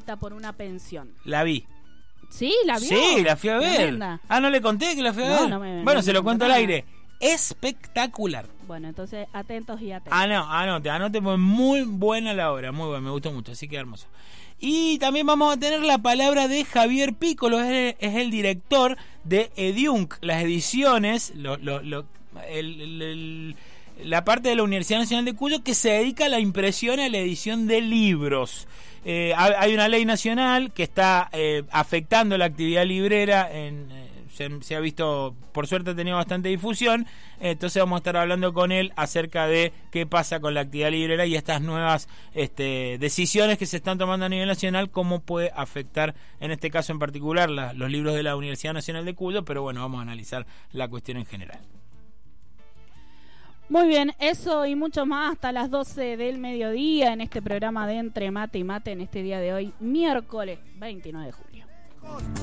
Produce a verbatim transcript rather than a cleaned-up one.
opta por una pensión. La vi. ¿Sí? ¿La vio? Sí, la fui a ver. Tremenda. Ah, ¿no le conté que la fui a No, ver? no me- bueno, no se me lo cuento al contó aire. Espectacular. Bueno, entonces atentos y atentos. Ah, no, anote, anote, pues muy buena la obra, muy buena, me gustó mucho, así que hermoso. Y también vamos a tener la palabra de Javier Pícolo, es, es el director de Ediunk, las ediciones, lo, lo, lo, el, el, el, la parte de la Universidad Nacional de Cuyo que se dedica a la impresión y a la edición de libros. Eh, hay una ley nacional que está eh, afectando la actividad librera en... Eh, Se, se ha visto, por suerte ha tenido bastante difusión, entonces vamos a estar hablando con él acerca de qué pasa con la actividad librera y estas nuevas este, decisiones que se están tomando a nivel nacional, cómo puede afectar en este caso en particular la, los libros de la Universidad Nacional de Cuyo, pero bueno, vamos a analizar la cuestión en general. Muy bien, eso y mucho más hasta las doce del mediodía en este programa de Entre Mate y Mate en este día de hoy, miércoles veintinueve de julio.